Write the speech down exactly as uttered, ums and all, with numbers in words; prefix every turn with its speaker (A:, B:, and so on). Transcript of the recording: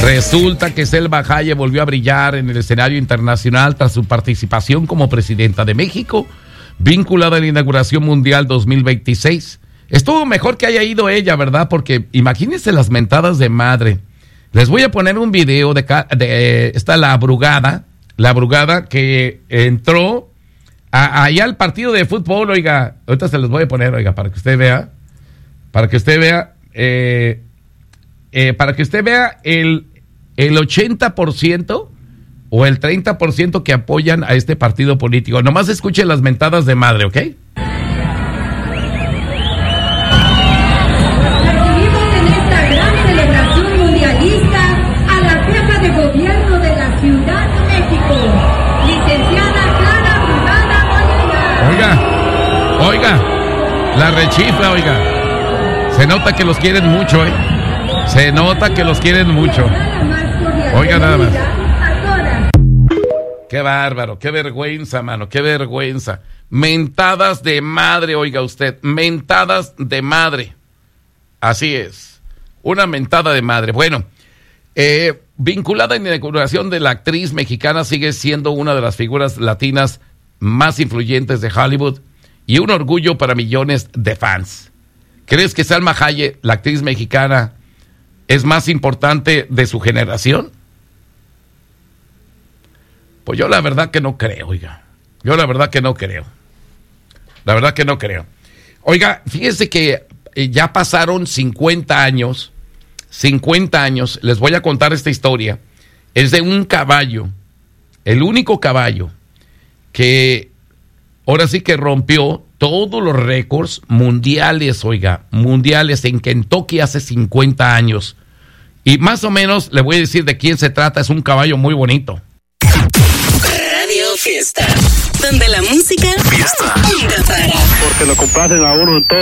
A: Resulta que Salma Hayek volvió a brillar en el escenario internacional tras su participación como presidenta de México, vinculada a la inauguración mundial dos mil veintiséis. Estuvo mejor que haya ido ella, ¿verdad? Porque imagínense las mentadas de madre. Les voy a poner un video de, de esta la Brugada, la Brugada que entró a, allá al partido de fútbol, oiga, ahorita se los voy a poner, oiga, para que usted vea, para que usted vea, eh, eh, para que usted vea el, el ochenta por ciento o el treinta por ciento que apoyan a este partido político. Nomás escuche las mentadas de madre, ¿ok? Oiga, la rechifla, oiga. Se nota que los quieren mucho, ¿eh? Se nota que los quieren mucho. Oiga, nada más. Qué bárbaro, qué vergüenza, mano, qué vergüenza. Mentadas de madre, oiga usted, mentadas de madre. Así es, una mentada de madre. Bueno, eh, vinculada en la inauguración de la actriz mexicana, sigue siendo una de las figuras latinas más influyentes de Hollywood y un orgullo para millones de fans. ¿Crees que Salma Hayek, la actriz mexicana, es más importante de su generación? Pues yo la verdad que no creo, oiga. Yo la verdad que no creo. La verdad que no creo. Oiga, fíjese que ya pasaron cincuenta años, cincuenta años, les voy a contar esta historia. Es de un caballo, el único caballo que ahora sí que rompió todos los récords mundiales, oiga, mundiales en Kentucky hace cincuenta años. Y más o menos le voy a decir de quién se trata, es un caballo muy bonito.
B: Radio Fiesta, donde la música
C: Fiesta.
B: nunca para.
C: Porque lo complacen a uno en todo.